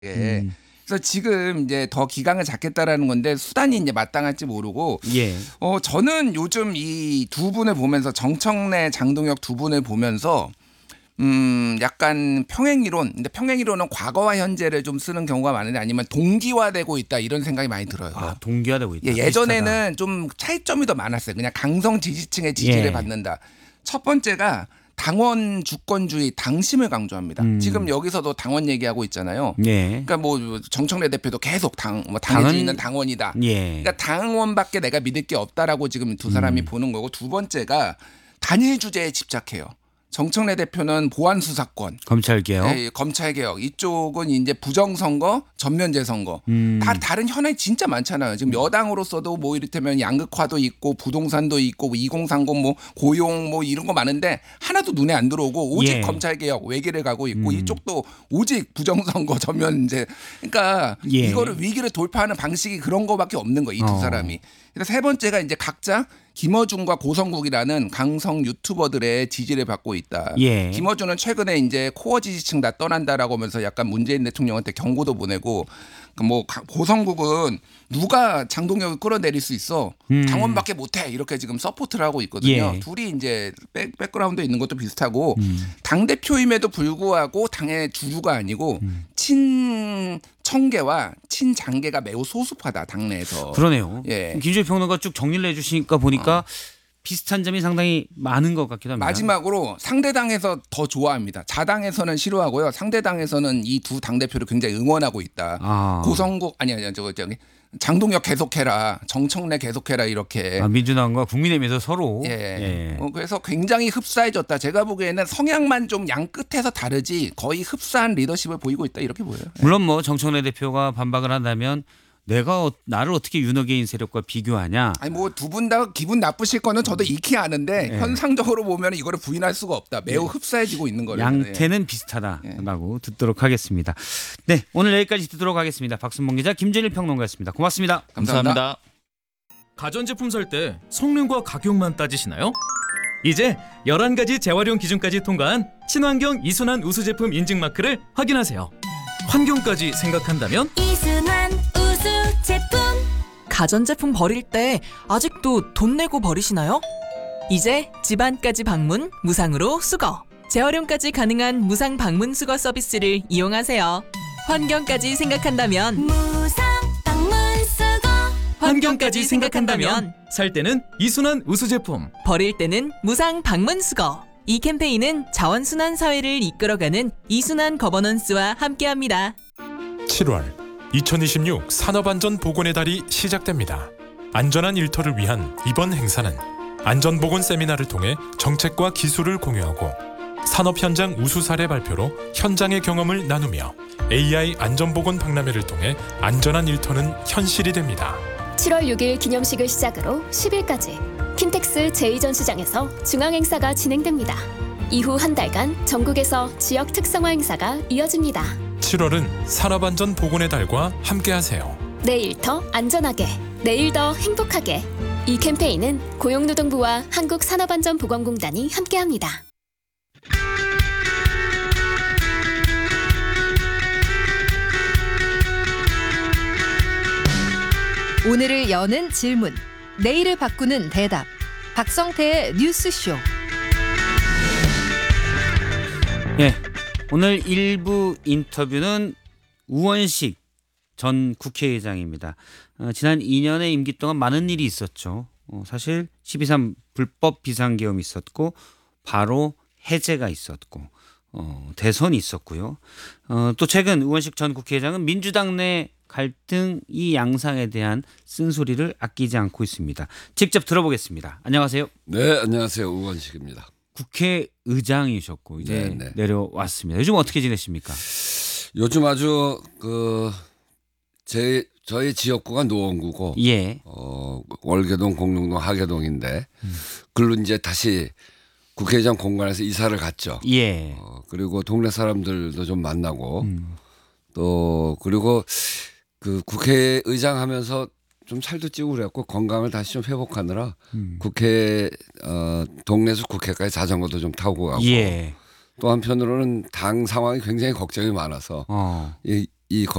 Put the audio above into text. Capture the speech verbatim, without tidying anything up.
예. 음. 그래서 지금 이제 더 기강을 잡겠다라는 건데 수단이 이제 마땅할지 모르고 예. 어 저는 요즘 이 두 분을 보면서 정청래, 장동혁 두 분을 보면서 음 약간 평행이론, 근데 평행이론은 과거와 현재를 좀 쓰는 경우가 많은데 아니면 동기화되고 있다 이런 생각이 많이 들어요. 아, 동기화되고 있다. 예, 예전에는 비슷하다. 좀 차이점이 더 많았어요. 그냥 강성 지지층의 지지를 예. 받는다. 첫 번째가 당원 주권주의, 당심을 강조합니다. 음. 지금 여기서도 당원 얘기하고 있잖아요. 예. 그러니까 뭐 정청래 대표도 계속 당, 뭐 당에 당은- 있는 당원이다. 예. 그러니까 당원밖에 내가 믿을 게 없다라고 지금 두 사람이 음. 보는 거고, 두 번째가 단일 주제에 집착해요. 정청래 대표는 보안 수사권, 검찰 개혁. 예, 검찰 개혁, 이쪽은 이제 부정선거, 전면제 선거. 음. 다 다른 현안이 진짜 많잖아요. 지금 여당으로서도 뭐 이를테면 양극화도 있고 부동산도 있고 뭐 이공삼공 뭐 고용 뭐 이런 거 많은데 하나도 눈에 안 들어오고 오직 예. 검찰 개혁 외길을 가고 있고 음. 이쪽도 오직 부정선거, 전면제. 그러니까 예. 이거를 위기를 돌파하는 방식이 그런 거밖에 없는 거예요. 이 두 어. 사람이. 그래서 세 번째가 이제 각자 김어준과 고성국이라는 강성 유튜버들의 지지를 받고 있다. 예. 김어준은 최근에 이제 코어 지지층 다 떠난다라고 하면서 약간 문재인 대통령한테 경고도 보내고, 뭐 고성국은 누가 장동혁을 끌어내릴 수 있어, 음. 당원밖에 못해, 이렇게 지금 서포트를 하고 있거든요. 예. 둘이 이제 백, 백그라운드에 있는 것도 비슷하고 음. 당 대표임에도 불구하고 당의 주주가 아니고 음. 친 청계와 친장계가 매우 소수파다 당내에서. 그러네요. 예. 김주일 평론가 쭉 정리를 해주시니까 보니까 어. 비슷한 점이 상당히 많은 것 같기도 합니다. 마지막으로 상대당에서 더 좋아합니다. 자당에서는 싫어하고요. 상대당에서는 이 두 당대표를 굉장히 응원하고 있다. 아. 고성국 아니 아니 저거 저기 장동혁 계속해라, 정청래 계속해라, 이렇게. 아, 민주당과 국민의힘에서 서로. 예. 예. 어, 그래서 굉장히 흡사해졌다. 제가 보기에는 성향만 좀 양 끝에서 다르지 거의 흡사한 리더십을 보이고 있다, 이렇게 보여요. 예. 물론 뭐 정청래 대표가 반박을 한다면 내가 어- 나를 어떻게 윤호개인 세력과 비교하냐. 아니 뭐 두 분 다 기분 나쁘실 거는 저도 익히 아는데 예. 현상적으로 보면 이거를 부인할 수가 없다. 매우 흡사해지고 있는 거를. 예. 양태는 비슷하다라고 듣도록 하겠습니다. 네, 오늘 여기까지 듣도록 하겠습니다. 박순봉 기자, 김준일 평론가였습니다. 고맙습니다. 감사합니다. 가전제품 살 때 성능과 가격만 따지시나요? 이제 열한 가지 재활용 기준까지 통과한 친환경 이순환 우수 제품 인증 마크를 확인하세요. 환경까지 생각한다면 이순환 우수 제품. 가전제품 버릴 때 아직도 돈 내고 버리시나요? 이제 집안까지 방문 무상으로 수거. 재활용까지 가능한 무상 방문 수거 서비스를 이용하세요. 환경까지 생각한다면 무상 방문 수거. 환경까지 생각한다면 살 때는 이순환 우수 제품. 버릴 때는 무상 방문 수거. 이 캠페인은 자원순환 사회를 이끌어가는 이순환 거버넌스와 함께합니다. 칠월 이천이십육 산업안전보건의 달이 시작됩니다. 안전한 일터를 위한 이번 행사는 안전보건 세미나를 통해 정책과 기술을 공유하고 산업 현장 우수 사례 발표로 현장의 경험을 나누며 에이아이 안전보건 박람회를 통해 안전한 일터는 현실이 됩니다. 칠월 육일 기념식을 시작으로 십일까지 킨텍스 제이 전시장에서 중앙행사가 진행됩니다. 이후 한 달간 전국에서 지역 특성화 행사가 이어집니다. 칠월은 산업안전보건의 달과 함께하세요. 내일 더 안전하게, 내일 더 행복하게. 이 캠페인은 고용노동부와 한국산업안전보건공단이 함께합니다. 오늘을 여는 질문, 내일을 바꾸는 대답. 박성태의 뉴스쇼. 예, 오늘 일부 인터뷰는 우원식 전 국회의장입니다. 어, 지난 이 년의 임기 동안 많은 일이 있었죠. 어, 사실 십이 삼 불법 비상계엄이 있었고 바로 해제가 있었고 어, 대선이 있었고요. 어, 또 최근 우원식 전 국회의장은 민주당 내 갈등 이 양상에 대한 쓴소리를 아끼지 않고 있습니다. 직접 들어보겠습니다. 안녕하세요. 네, 안녕하세요. 우원식입니다. 국회의장이셨고 이제 네, 네. 내려왔습니다. 요즘 어떻게 지내십니까? 요즘 아주 그 제 저희 지역구가 노원구고 예. 어, 월계동, 공릉동, 하계동인데 음. 글로 이제 다시 국회의장 공간에서 이사를 갔죠. 예. 어, 그리고 동네 사람들도 좀 만나고 음. 또 그리고 그 국회의장 하면서 좀 살도 찌고 그랬고 건강을 다시 좀 회복하느라 음. 국회 어, 동네에서 국회까지 자전거도 좀 타고 가고 예. 또 한편으로는 당 상황이 굉장히 걱정이 많아서 어. 이, 이